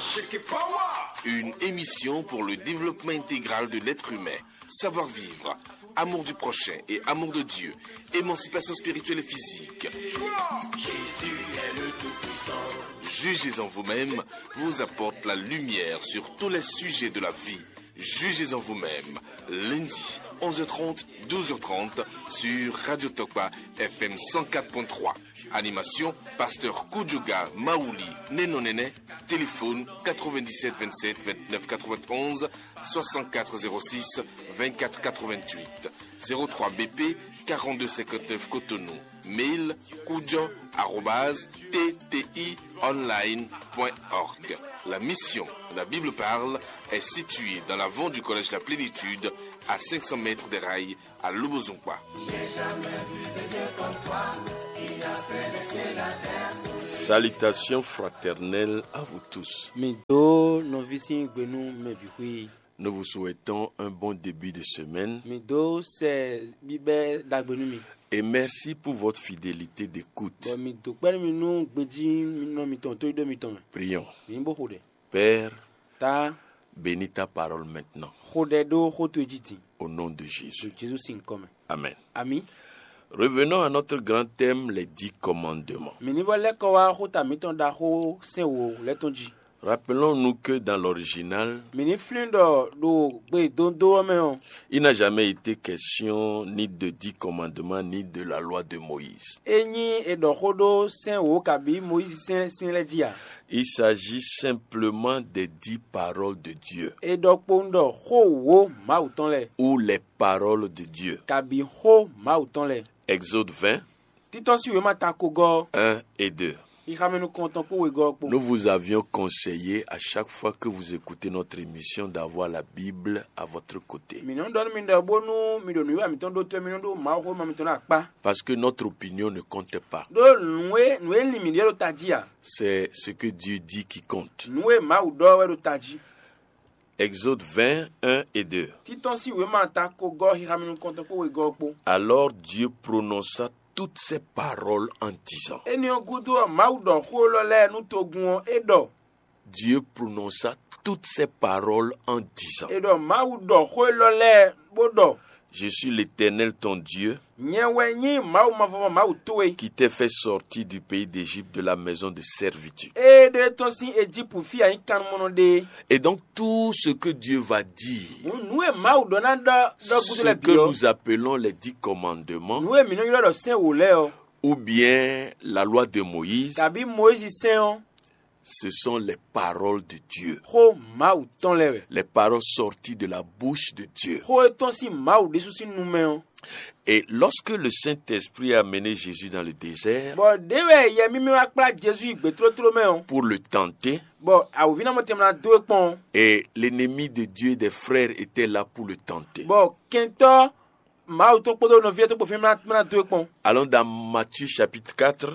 Une émission pour le développement intégral de l'être humain. Savoir-vivre, amour du prochain et amour de Dieu, émancipation spirituelle et physique. Jésus est le Tout-Puissant. Jugez en vous-même vous apporte la lumière sur tous les sujets de la vie. Jugez en vous-même, lundi, 11h30, 12h30, sur Radio Tokpa, FM 104.3. Animation, Pasteur Kudjoga Maouli Nenonene, téléphone 97 27 29 91, 64 06 24 88, 03 BP 42 59 Cotonou, mail kudjo@ttionline.org. La mission, la Bible parle, est située dans l'avant du collège de la Plénitude, à 500 mètres des rails, à Lobozongpa. Salutations fraternelles à vous tous. Nous vous souhaitons un bon début de semaine. Et merci pour votre fidélité d'écoute. Prions. Père, bénis ta parole maintenant. Au nom de Jésus. Amen. Revenons à notre grand thème, les 10 commandements. Rappelons-nous que dans l'original, il n'a jamais été question ni de 10 commandements ni de la loi de Moïse. Il s'agit simplement des 10 paroles de Dieu. Ou les paroles de Dieu. Exode 20, 1 et 2. Nous vous avions conseillé à chaque fois que vous écoutez notre émission d'avoir la Bible à votre côté. Parce que notre opinion ne compte pas. C'est ce que Dieu dit qui compte. Exode 20, 1 et 2. Alors Dieu prononça toutes ces paroles en disant. Dieu prononça toutes ces paroles en disant. Je suis l'Éternel ton Dieu, qui t'ai fait sortir du pays d'Égypte, de la maison de servitude. Et donc tout ce que Dieu va dire, ce que nous appelons les 10 commandements, ou bien la loi de Moïse, ce sont les paroles de Dieu. Les paroles sorties de la bouche de Dieu. Et lorsque le Saint-Esprit a amené Jésus dans le désert pour le tenter, et l'ennemi de Dieu et des frères était là pour le tenter. Allons dans Matthieu chapitre 4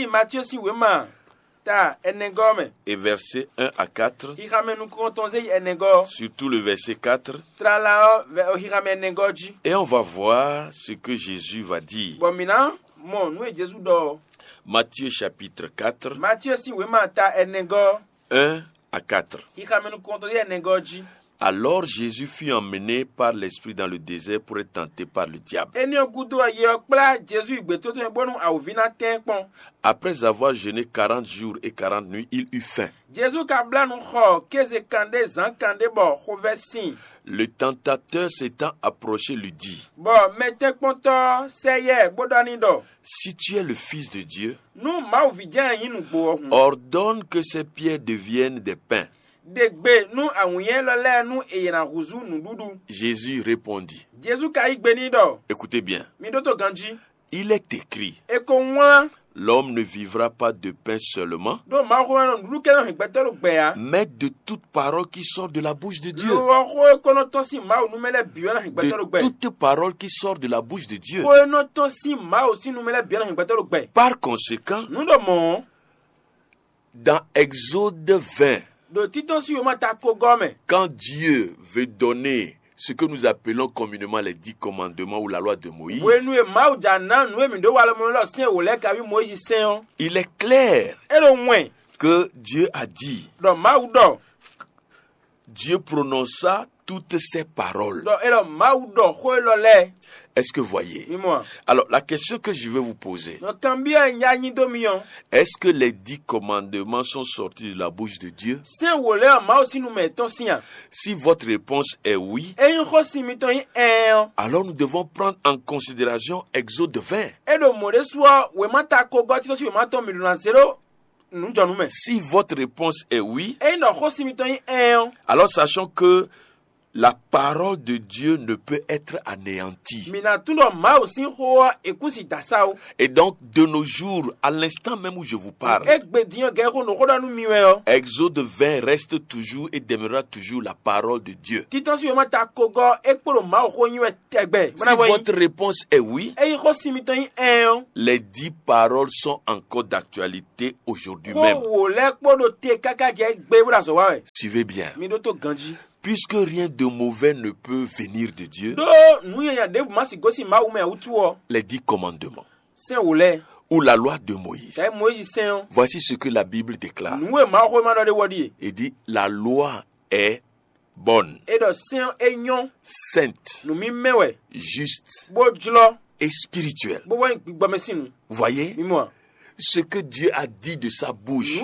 et versets 1 à 4, surtout le verset 4, et on va voir ce que Jésus va dire. Matthieu chapitre 4, 1 à 4. Alors Jésus fut emmené par l'Esprit dans le désert pour être tenté par le diable. Après avoir jeûné 40 jours et 40 nuits, il eut faim. Le tentateur s'étant approché lui dit, si tu es le Fils de Dieu, ordonne que ces pierres deviennent des pains. Jésus répondit, écoutez bien, il est écrit, l'homme ne vivra pas de pain seulement, mais de toute parole qui sort de la bouche de Dieu. De toute parole qui sort de la bouche de Dieu. Par conséquent, dans Exode 20, quand Dieu veut donner ce que nous appelons communément les 10 commandements ou la loi de Moïse, il est clair que Dieu a dit. Dieu prononça toutes ces paroles. Est-ce que vous voyez? Alors, la question que je vais vous poser, est-ce que les 10 commandements sont sortis de la bouche de Dieu? Si votre réponse est oui, alors nous devons prendre en considération Exode 20. Si votre réponse est oui, alors sachons que la parole de Dieu ne peut être anéantie. Et donc, de nos jours, à l'instant même où je vous parle, Exode 20 reste toujours et demeurera toujours la parole de Dieu. Si votre réponse est oui, les 10 paroles sont encore d'actualité aujourd'hui même. Suivez bien. Puisque rien de mauvais ne peut venir de Dieu, les 10 commandements ou la loi de Moïse, voici ce que la Bible déclare. Il dit, la loi est bonne, sainte, juste et spirituelle. Vous voyez ce que Dieu a dit de sa bouche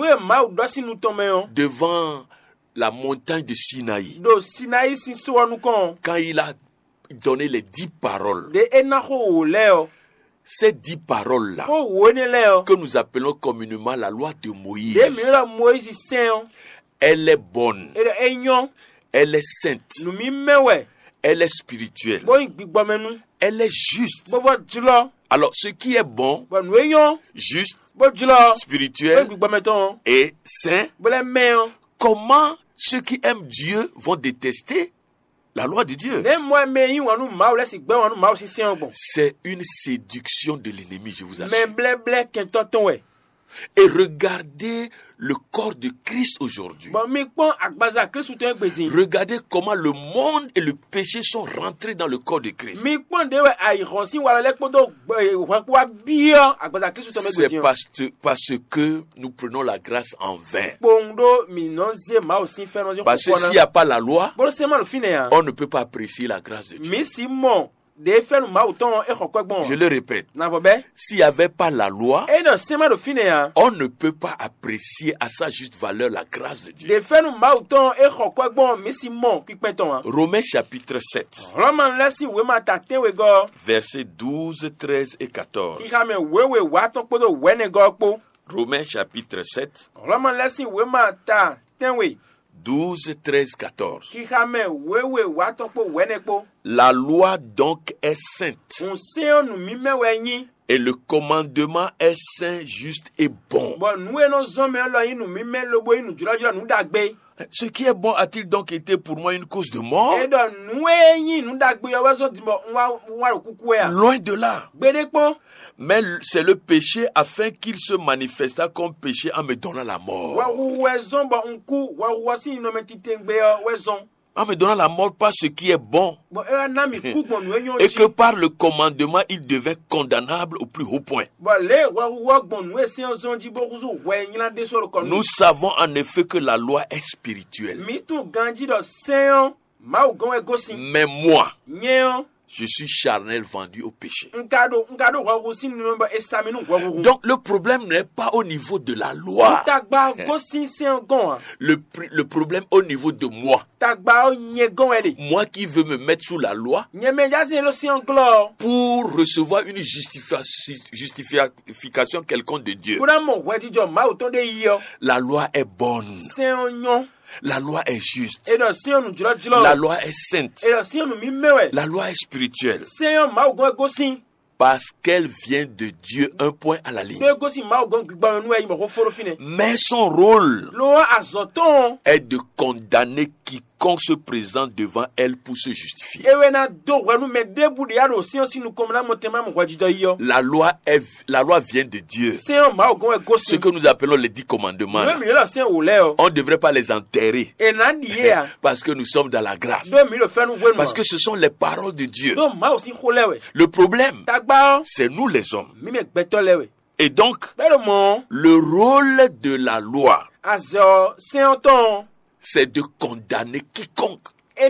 devant la montagne de Sinaï, quand il a donné les 10 paroles. Ces 10 paroles-là, que nous appelons communément la loi de Moïse, elle est bonne, elle est sainte, elle est spirituelle, elle est juste. Alors, ce qui est bon, juste, spirituel et saint, comment ceux qui aiment Dieu vont détester la loi de Dieu? C'est une séduction de l'ennemi, je vous assure. Et regardez le corps de Christ aujourd'hui. Regardez comment le monde et le péché sont rentrés dans le corps de Christ. C'est parce que nous prenons la grâce en vain. Parce que s'il n'y a pas la loi, on ne peut pas apprécier la grâce de Dieu. Je le répète, s'il n'y avait pas la loi, on ne peut pas apprécier à sa juste valeur la grâce de Dieu. Romains chapitre 7, versets 12, 13 et 14. Romains chapitre 7, 12, 13, 14. La loi donc est sainte. Et le commandement est saint, juste et bon. Ce qui est bon a-t-il donc été pour moi une cause de mort? Loin de là. Mais c'est le péché afin qu'il se manifesta comme péché en me donnant la mort. En me donnant la mort par ce qui est bon. Et que par le commandement, il devait condamnable au plus haut point. Nous savons en effet que la loi est spirituelle. Mais moi, je suis charnel vendu au péché. Donc le problème n'est pas au niveau de la loi. Le problème au niveau de moi. Moi qui veux me mettre sous la loi pour recevoir une justification quelconque de Dieu. La loi est bonne. La loi est juste. La loi est sainte. La loi est spirituelle. Parce qu'elle vient de Dieu, un point à la ligne. Mais son rôle est de condamner quiconque se présente devant elle pour se justifier. La loi vient de Dieu. Ce que nous appelons les 10 commandements, on ne devrait pas les enterrer. Parce que nous sommes dans la grâce. Parce que ce sont les paroles de Dieu. Le problème, c'est nous les hommes. Et donc, le rôle de la loi, c'est de condamner quiconque.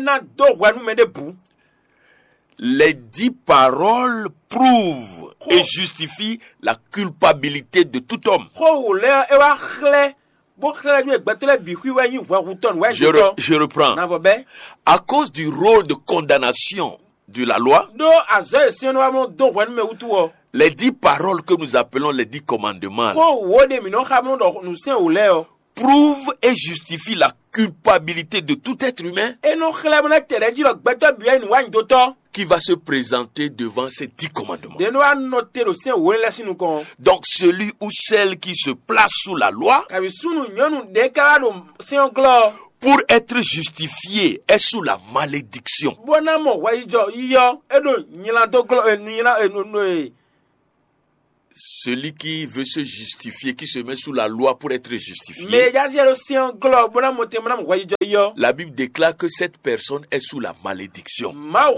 Les 10 paroles prouvent et justifient la culpabilité de tout homme. Je reprends. À cause du rôle de condamnation de la loi, les 10 paroles que nous appelons les 10 commandements prouvent et justifient la culpabilité de tout être humain qui va se présenter devant ces 10 commandements. Donc celui ou celle qui se place sous la loi pour être justifié est sous la malédiction. Celui qui veut se justifier, qui se met sous la loi pour être justifié, la Bible déclare que cette personne est sous la malédiction.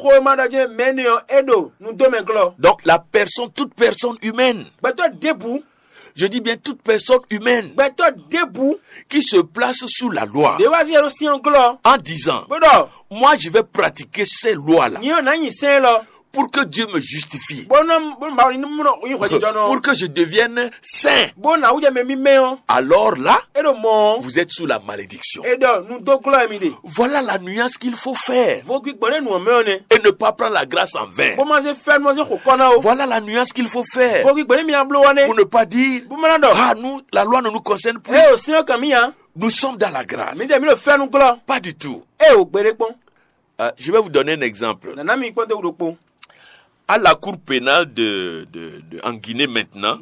Donc la personne, toute personne humaine, je dis bien toute personne humaine qui se place sous la loi en disant, moi je vais pratiquer ces lois-là pour que Dieu me justifie, pour que je devienne saint. Alors là, vous êtes sous la malédiction. Voilà la nuance qu'il faut faire et ne pas prendre la grâce en vain. Voilà la nuance qu'il faut faire pour ne pas dire, ah, nous, la loi ne nous concerne plus, nous sommes dans la grâce. Pas du tout. Je vais vous donner un exemple. À la cour pénale en Guinée maintenant,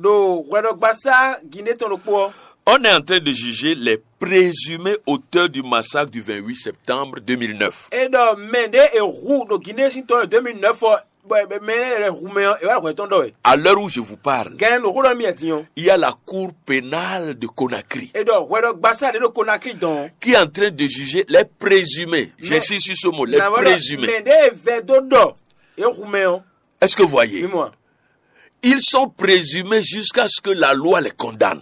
on est en train de juger les présumés auteurs du massacre du 28 septembre 2009. À l'heure où je vous parle, il y a la cour pénale de Conakry qui est en train de juger les présumés. J'insiste sur ce mot, les présumés. Est-ce que vous voyez? Ils sont présumés jusqu'à ce que la loi les condamne.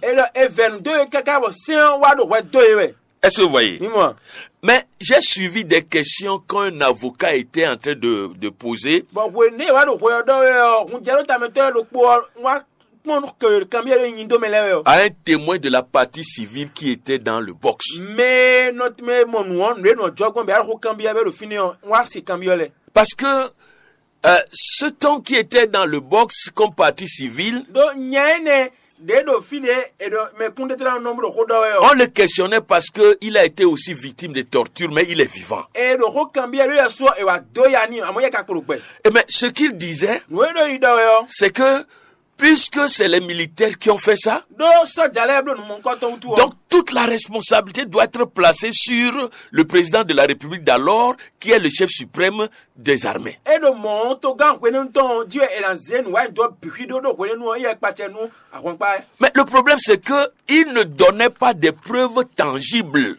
Est-ce que vous voyez? Mais j'ai suivi des questions qu'un avocat était en train de poser à un témoin de la partie civile qui était dans le box. Parce que cet homme qui était dans le box comme partie civile, on le questionnait parce qu'il a été aussi victime de torture, mais il est vivant. Mais ce qu'il disait, c'est que puisque c'est les militaires qui ont fait ça, donc toute la responsabilité doit être placée sur le président de la République d'alors, qui est le chef suprême des armées. Mais le problème, c'est qu'il ne donnait pas de preuves tangibles.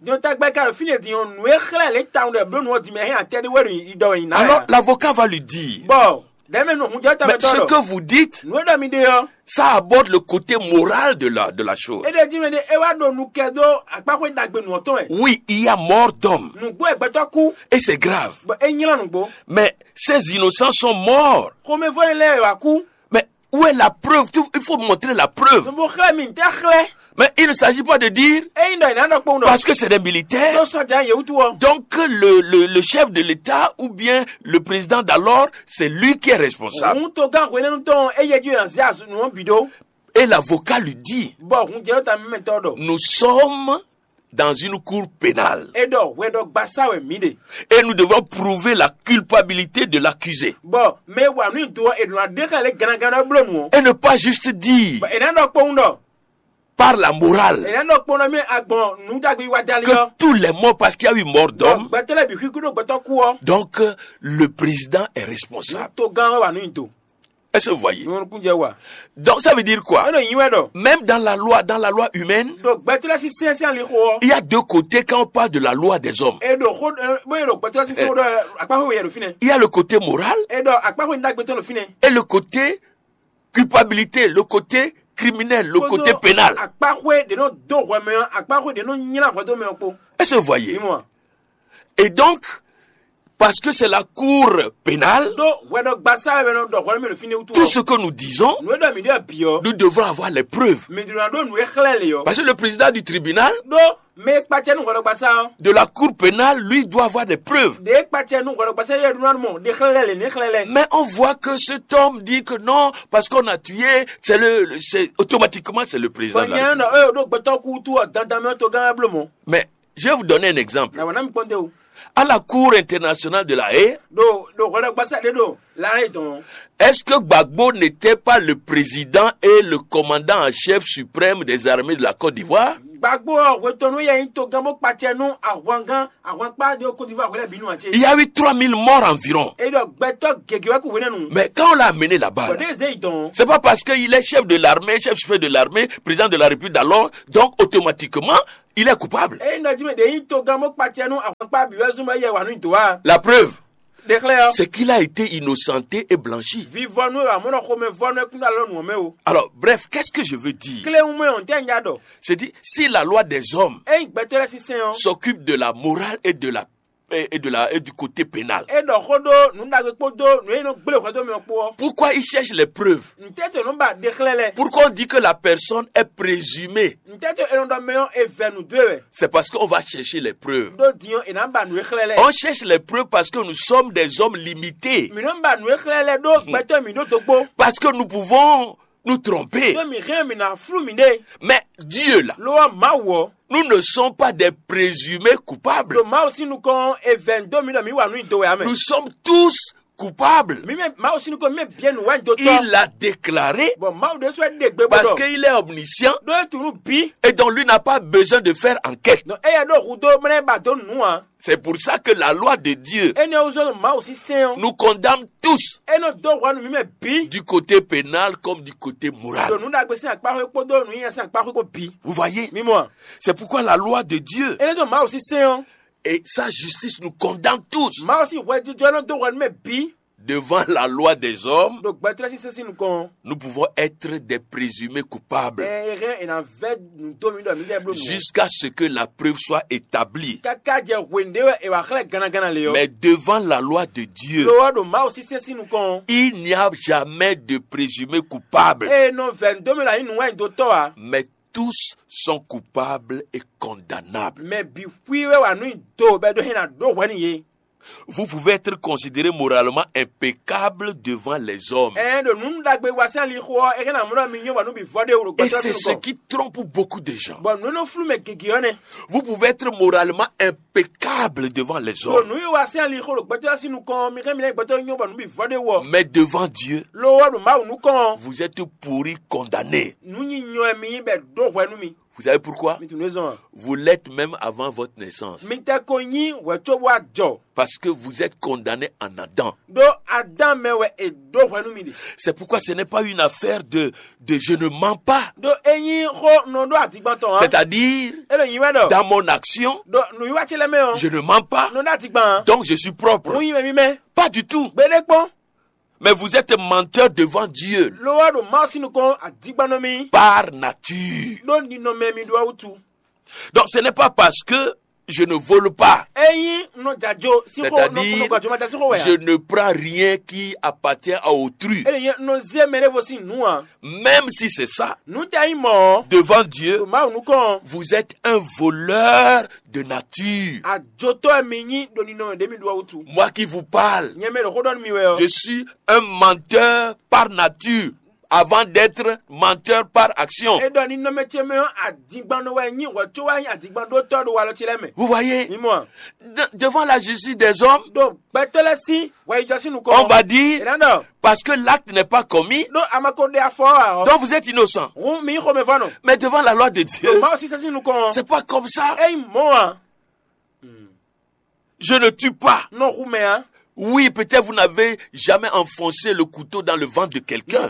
Alors l'avocat va lui dire, mais ce que vous dites, ça aborde le côté moral de la chose. Oui, il y a mort d'homme. Et c'est grave. Mais ces innocents sont morts. Mais où est la preuve? Il faut montrer la preuve. Mais il ne s'agit pas de dire parce que c'est des militaires, donc le chef de l'État ou bien le président d'alors, c'est lui qui est responsable. Et l'avocat lui dit, nous sommes dans une cour pénale et nous devons prouver la culpabilité de l'accusé et ne pas juste dire par la morale que tous les morts, parce qu'il y a eu mort d'homme, donc le président est responsable. Est-ce que vous voyez? Donc ça veut dire quoi? Même dans la loi humaine, il y a deux côtés quand on parle de la loi des hommes. Il y a le côté moral et le côté culpabilité, le côté criminel, le côté pénal. Est-ce que vous voyez? Et donc, parce que c'est la cour pénale, tout ce que nous disons, nous devrons avoir les preuves. Parce que le président du tribunal, de la cour pénale, lui doit avoir des preuves. Mais on voit que cet homme dit que non, parce qu'on a tué, automatiquement c'est le président de la République. Mais je vais vous donner un exemple. À la Cour internationale de la Haye, est-ce que Gbagbo n'était pas le président et le commandant en chef suprême des armées de la Côte d'Ivoire? Il y a eu 3000 morts environ. Mais quand on l'a amené là-bas, c'est pas parce qu'il est chef de l'armée, chef suprême de l'armée, président de la République d'alors, donc automatiquement, il est coupable. La preuve, c'est qu'il a été innocenté et blanchi. Alors, bref, qu'est-ce que je veux dire? C'est dire, si la loi des hommes s'occupe de la morale et de la et du côté pénal, pourquoi il cherche les preuves? Pourquoi on dit que la personne est présumée? C'est parce qu'on va chercher les preuves. On cherche les preuves parce que nous sommes des hommes limités. Parce que nous pouvons nous tromper. Mais Dieu là, nous ne sommes pas des présumés coupables. Nous sommes tous coupable. Il a déclaré parce qu'il est omniscient et donc lui n'a pas besoin de faire enquête. C'est pour ça que la loi de Dieu nous condamne tous, du côté pénal comme du côté moral. Vous voyez? C'est pourquoi la loi de Dieu et sa justice nous condamne tous. Devant la loi des hommes, nous pouvons être des présumés coupables jusqu'à ce que la preuve soit établie. Mais devant la loi de Dieu, il n'y a jamais de présumés coupables. Mais tous sont coupables et condamnables. Vous pouvez être considéré moralement impeccable devant les hommes. Et c'est ce qui trompe beaucoup de gens. Vous pouvez être moralement impeccable devant les hommes. Mais devant Dieu, vous êtes pourri, condamné. Vous savez pourquoi? Vous l'êtes même avant votre naissance. Parce que vous êtes condamné en Adam. C'est pourquoi ce n'est pas une affaire de je ne mens pas. C'est-à-dire, dans mon action, je ne mens pas. Donc je suis propre. Pas du tout. Mais vous êtes menteur devant Dieu par nature. Donc ce n'est pas parce que je ne vole pas. C'est-à-dire, je ne prends rien qui appartient à autrui. Même si c'est ça, devant Dieu, vous êtes un voleur de nature. Moi qui vous parle, je suis un menteur par nature, avant d'être menteur par action. Vous voyez, devant la justice des hommes, on va dire, parce que l'acte n'est pas commis, donc vous êtes innocent. Mais devant la loi de Dieu, c'est pas comme ça. Je ne tue pas. Oui, peut-être vous n'avez jamais enfoncé le couteau dans le ventre de quelqu'un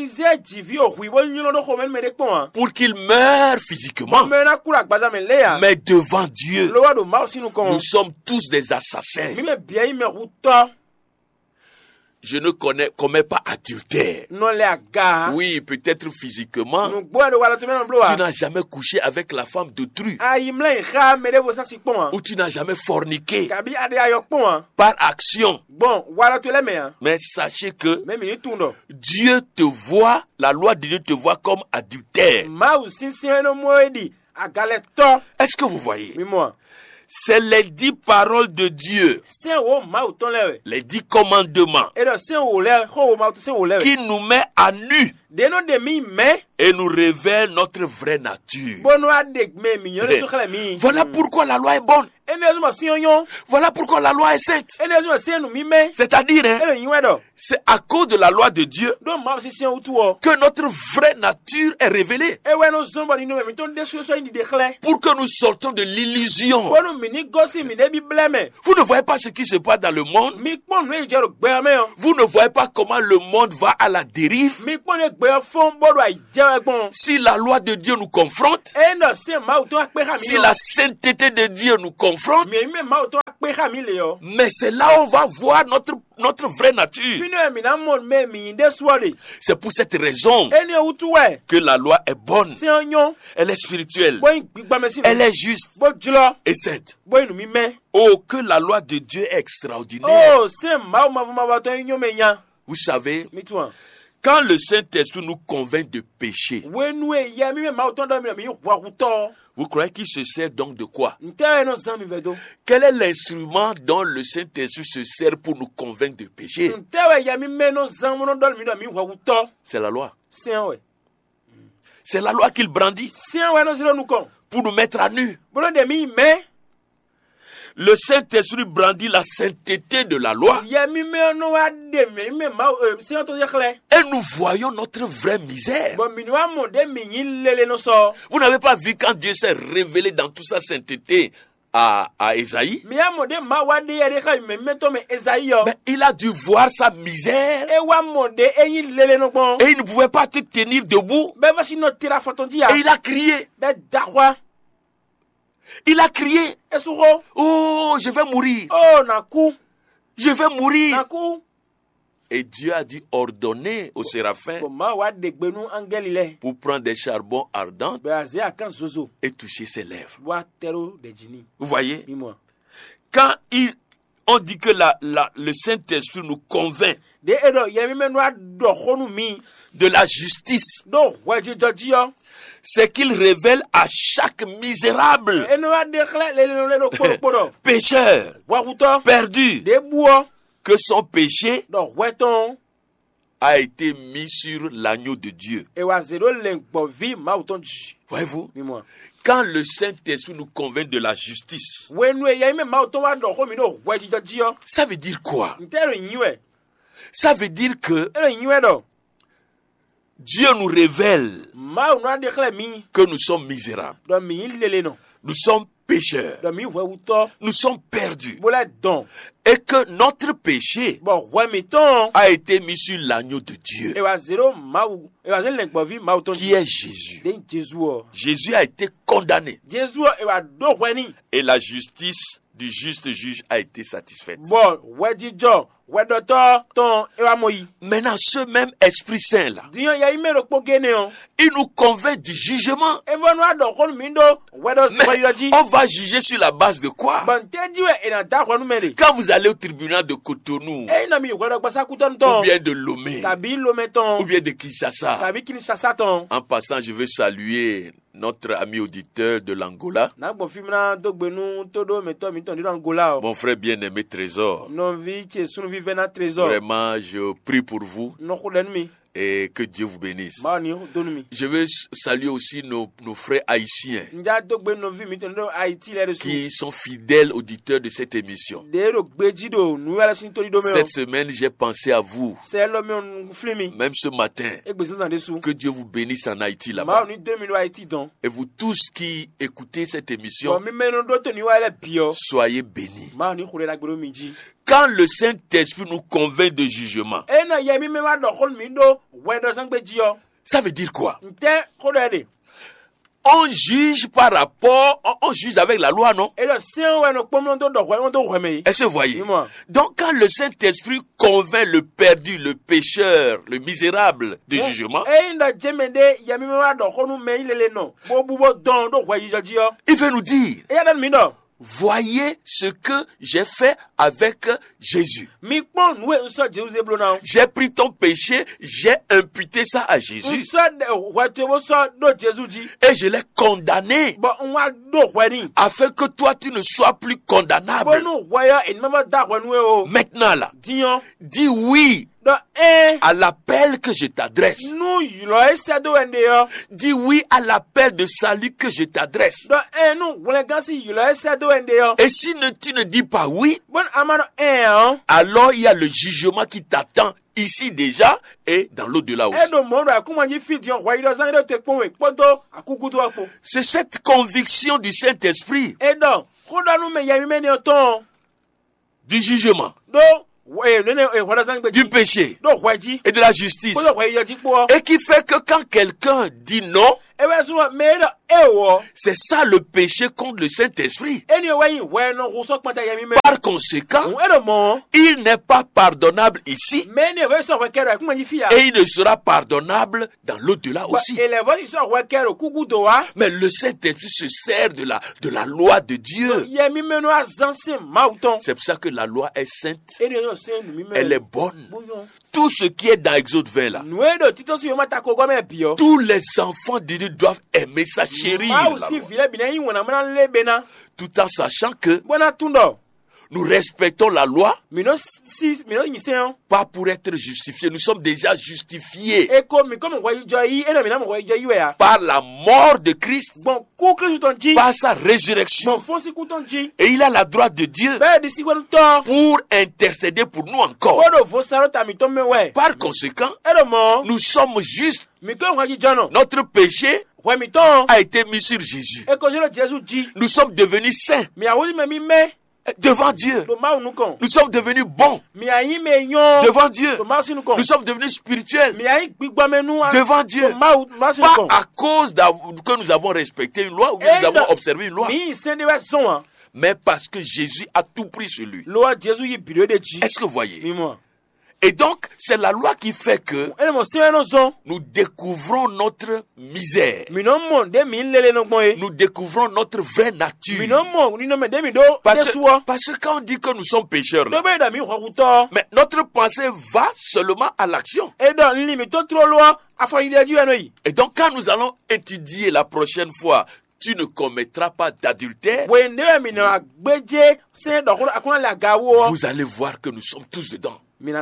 pour qu'il meure physiquement. Mais devant Dieu, nous sommes tous des assassins. je ne commets pas adultère. Oui, peut-être physiquement. Tu n'as jamais couché avec la femme d'autrui. Ou tu n'as jamais forniqué par action. Mais sachez que Dieu te voit, la loi de Dieu te voit comme adultère. Est-ce que vous voyez? C'est les 10 paroles de Dieu, les 10 commandements qui nous met à nu et nous révèle notre vraie nature. Voilà pourquoi la loi est bonne. Voilà pourquoi la loi est sainte. C'est-à-dire, c'est à cause de la loi de Dieu que notre vraie nature est révélée. Pour que nous sortons de l'illusion. Vous ne voyez pas ce qui se passe dans le monde. Vous ne voyez pas comment le monde va à la dérive. Si la loi de Dieu nous confronte, si la sainteté de Dieu nous confronte, mais c'est là où on va voir notre vraie nature. C'est pour cette raison que la loi est bonne, elle est spirituelle, elle est juste et sainte. Oh, que la loi de Dieu est extraordinaire. Vous savez, quand le Saint-Esprit nous convainc de péché, vous croyez qu'il se sert donc de quoi? Quel est l'instrument dont le Saint-Esprit se sert pour nous convaincre de péché? C'est la loi. C'est la loi qu'il brandit pour nous mettre à nu. Le Saint-Esprit brandit la sainteté de la loi. Et nous voyons notre vraie misère. Vous n'avez pas vu quand Dieu s'est révélé dans toute sa sainteté à Ésaïe? Mais il a dû voir sa misère. Et il ne pouvait pas te tenir debout. Et il a crié. Il a crié. Oh, je vais mourir. Je vais mourir. Et Dieu a dû ordonner aux séraphins pour prendre des charbons ardents et toucher ses lèvres. Vous voyez? Quand on dit que le Saint-Esprit nous convainc de la justice, c'est qu'il révèle à chaque misérable, pécheur, perdu, que son péché a été mis sur l'agneau de Dieu. Voyez-vous? Quand le Saint-Esprit nous convainc de la justice, ça veut dire quoi? Ça veut dire que Dieu nous révèle que nous sommes misérables. Nous sommes pécheurs. Nous sommes perdus. Et que notre péché a été mis sur l'agneau de Dieu, qui est Jésus. Jésus a été condamné. Et la justice du juste juge a été satisfaite. Maintenant, ce même Esprit Saint là, il nous convainc du jugement. Mais on va juger sur la base de quoi? Quand vous allez au tribunal de Cotonou, ou bien de Lomé, ou bien de Kinshasa, en passant, je veux saluer notre ami auditeur de l'Angola, mon frère bien-aimé Trésor. Vraiment, je prie pour vous et que Dieu vous bénisse. Je veux saluer aussi nos frères haïtiens qui sont fidèles auditeurs de cette émission. Cette semaine, j'ai pensé à vous. Même ce matin. Que Dieu vous bénisse en Haïti là-bas. Et vous tous qui écoutez cette émission, soyez bénis. Quand le Saint-Esprit nous convainc de jugement, ça veut dire quoi? on juge par rapport, on juge avec la loi, non? Est-ce que vous voyez? Donc quand le Saint-Esprit convainc le perdu, le pécheur, le misérable de jugement, il veut nous dire, voyez ce que j'ai fait avec Jésus. J'ai pris ton péché, j'ai imputé ça à Jésus. Et je l'ai condamné afin que toi tu ne sois plus condamnable. Maintenant là, dis oui à l'appel que je t'adresse. Dis oui à l'appel de salut que je t'adresse. Et si tu ne dis pas oui, alors il y a le jugement qui t'attend ici déjà et dans l'au-delà aussi. C'est cette conviction du Saint-Esprit du jugement, du péché et de la justice, et qui fait que quand quelqu'un dit non, c'est ça le péché contre le Saint-Esprit. Par conséquent, il n'est pas pardonnable ici, et il ne sera pardonnable dans l'au-delà aussi. Mais le Saint-Esprit se sert de la loi de Dieu. C'est pour ça que la loi est sainte, elle est bonne. Tout ce qui est dans Exode 20 là, tous les enfants de Dieu doivent aimer ça, chérir la loi, tout en sachant que nous respectons la loi, pas pour être justifiés. Nous sommes déjà justifiés par la mort de Christ, par sa résurrection. Et il a la droite de Dieu pour intercéder pour nous encore. Par conséquent, nous sommes justes. Notre péché a été mis sur Jésus. Nous sommes devenus saints devant Dieu. Nous sommes devenus bons devant Dieu. Nous sommes devenus spirituels devant Dieu. Pas à cause que nous avons respecté une loi ou que nous avons observé une loi, mais parce que Jésus a tout pris sur lui. Est-ce que vous voyez? Et donc, c'est la loi qui fait que nous découvrons notre misère. Nous découvrons notre vraie nature. Parce que quand on dit que nous sommes pécheurs, là, mais notre pensée va seulement à l'action. Et donc, quand nous allons étudier la prochaine fois, tu ne commettras pas d'adultère, vous allez voir que nous sommes tous dedans.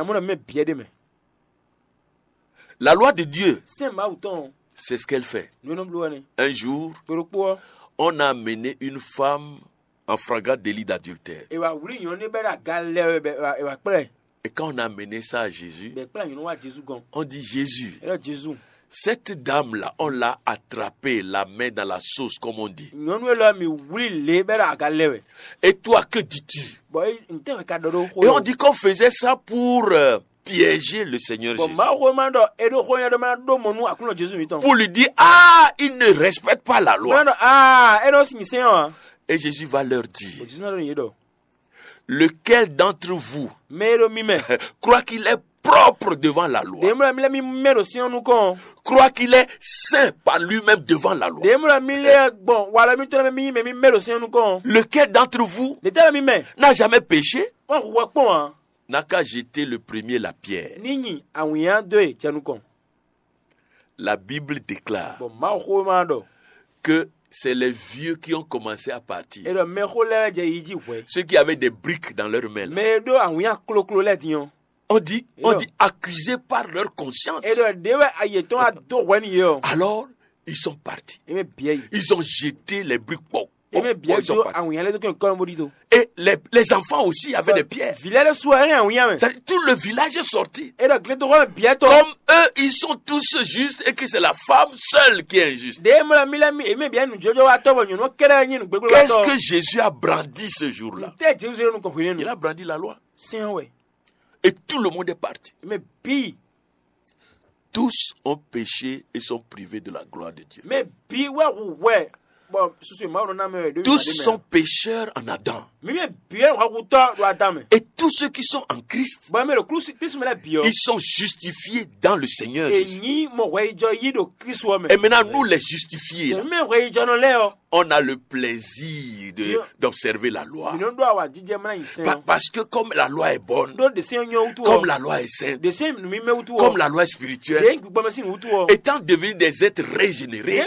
La loi de Dieu, c'est ce qu'elle fait. Un jour, on a amené une femme en flagrant délit d'adultère. Et quand on a amené ça à Jésus, on dit Jésus, cette dame-là, on l'a attrapée, la main dans la sauce, comme on dit. Et toi, que dis-tu? Et on dit qu'on faisait ça pour piéger le Seigneur Jésus. Pour lui dire, ah, il ne respecte pas la loi. Et Jésus va leur dire, lequel d'entre vous croit qu'il est propre devant la loi, croit qu'il est saint par lui-même devant la loi? Lequel d'entre vous n'a jamais péché, n'a qu'à jeter le premier la pierre? La Bible déclare que c'est les vieux qui ont commencé à partir. Ceux qui avaient des briques dans leurs mains. On dit accusés par leur conscience. Alors, ils sont partis. Ils ont jeté les briques. Et les enfants aussi avaient des pierres. Tout le village est sorti. Comme eux, ils sont tous justes et que c'est la femme seule qui est injuste. Qu'est-ce que Jésus a brandi ce jour-là? Il a brandi la loi. Et tout le monde est parti. tous ont péché et sont privés de la gloire de Dieu. Tous sont pécheurs en Adam. Et tous ceux qui sont en Christ, ils sont justifiés dans le Seigneur Jésus. Et maintenant, nous les justifiés, on a le plaisir d'observer la loi. Parce que comme la loi est bonne, comme la loi est sainte, comme la loi est spirituelle, étant devenus des êtres régénérés,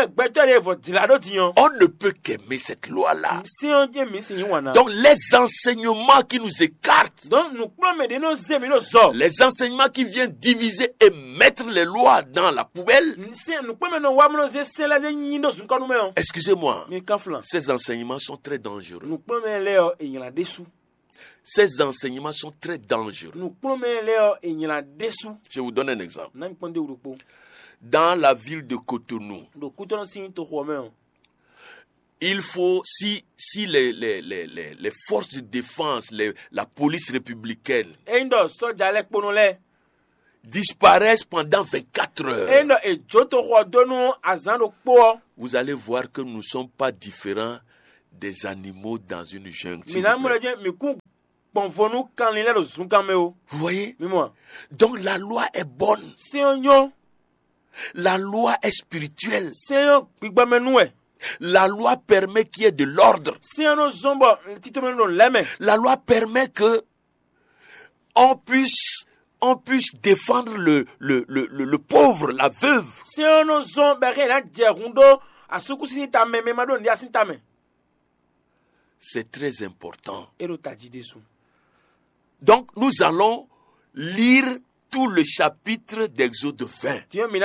on ne peut qu'aimer cette loi-là. Donc les enseignements qui nous écartent, les enseignements qui viennent diviser et mettre les lois dans la poubelle, excusez-moi, ces enseignements sont très dangereux. Ces enseignements sont très dangereux. Je vous donne un exemple. Dans la ville de Cotonou, il faut, si les forces de défense, la police républicaine disparaissent pendant 24 heures, vous allez voir que nous ne sommes pas différents des animaux dans une jungle. Vous voyez? Donc la loi est bonne. La loi est spirituelle. La loi permet qu'il y ait de l'ordre. La loi permet que on puisse défendre le pauvre, la veuve. C'est très important. Donc nous allons lire tout le chapitre d'Exode 20.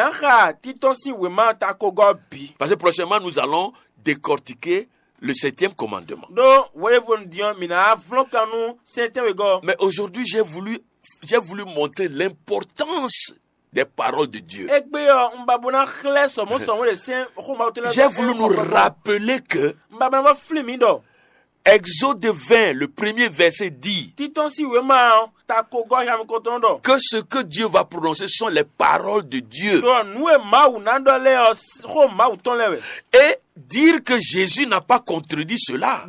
Parce que prochainement, nous allons décortiquer le 7e commandement. Mais aujourd'hui, j'ai voulu montrer l'importance des paroles de Dieu. J'ai voulu nous rappeler que Exode 20, le premier verset dit que ce que Dieu va prononcer sont les paroles de Dieu. Et dire que Jésus n'a pas contredit cela.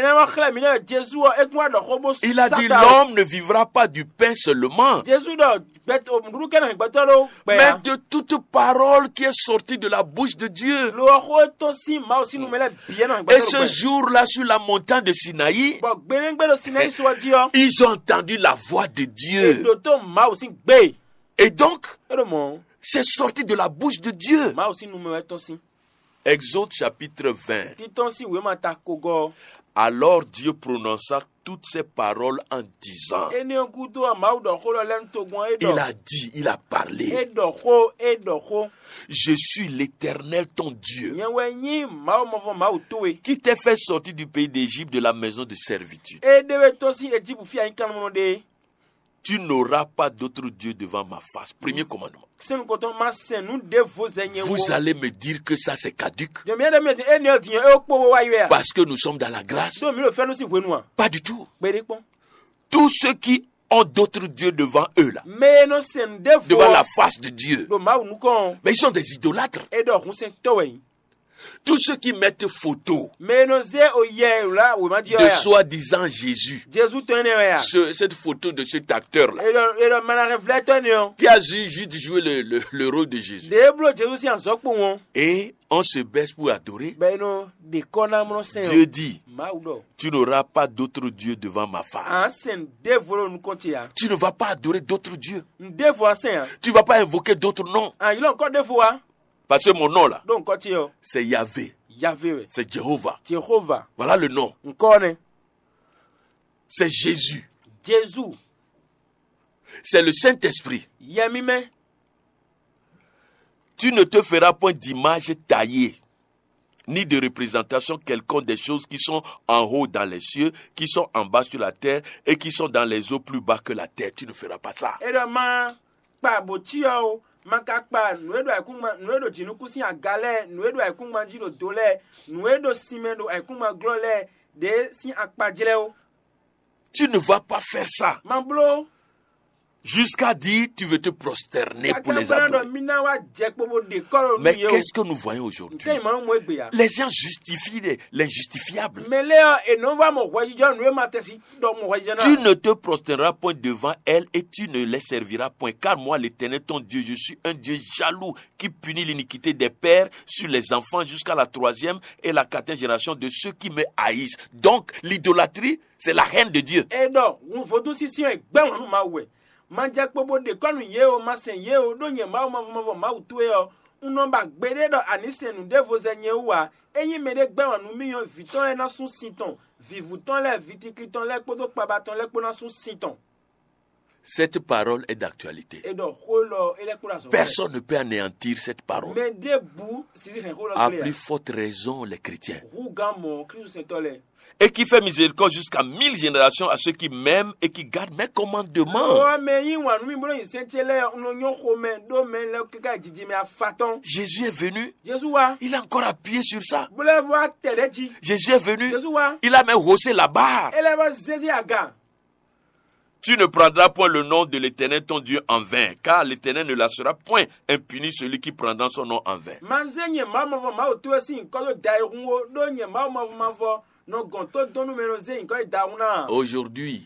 Il a dit l'homme ne vivra pas du pain seulement, mais de toute parole qui est sortie de la bouche de Dieu. Et ce jour-là, sur la montagne de Sinaï, ils ont entendu la voix de Dieu. Et donc, c'est sorti de la bouche de Dieu. Exode chapitre 20. Alors Dieu prononça toutes ces paroles en disant, il a parlé, je suis l'Éternel ton Dieu, qui t'ai fait sortir du pays d'Égypte, de la maison de servitude. Tu n'auras pas d'autre Dieu devant ma face. Premier commandement. Vous allez me dire que ça c'est caduc. Parce que nous sommes dans la grâce. Pas du tout. Tous ceux qui ont d'autres dieux devant eux là, devant la face de Dieu, mais ils sont des idolâtres. Tous ceux qui mettent photo de soi-disant Jésus, cette photo de cet acteur-là, qui a juste joué le rôle de Jésus, et on se baisse pour adorer, Dieu dit, tu n'auras pas d'autre Dieu devant ma face. Tu ne vas pas adorer d'autres dieux. Tu ne vas pas invoquer d'autres noms. Parce que mon nom là, c'est Yahvé. C'est Jéhovah. Voilà le nom. C'est Jésus. C'est le Saint-Esprit. Tu ne te feras point d'image taillée, ni de représentation quelconque des choses qui sont en haut dans les cieux, qui sont en bas sur la terre et qui sont dans les eaux plus bas que la terre. Tu ne feras pas ça. Tu ne vas pas faire ça. Jusqu'à dire, tu veux te prosterner pour les adorer. Mais qu'est-ce que nous voyons aujourd'hui? Les gens justifient l'injustifiable. Tu ne te prosterneras point devant elles et tu ne les serviras point. Car moi, l'Éternel, ton Dieu, je suis un Dieu jaloux qui punit l'iniquité des pères sur les enfants jusqu'à la 3e et la 4e génération de ceux qui me haïssent. Donc, l'idolâtrie, c'est la haine de Dieu. Cette parole est d'actualité. Personne ne peut anéantir cette parole. À plus forte raison, les chrétiens. Et qui fait miséricorde jusqu'à 1000 générations à ceux qui m'aiment et qui gardent mes commandements. Jésus est venu. Il a encore appuyé sur ça. Jésus est venu. Il a même haussé la barre. Tu ne prendras point le nom de l'Éternel ton Dieu en vain, car l'Éternel ne laissera point impuni celui qui prendra son nom en vain. Aujourd'hui,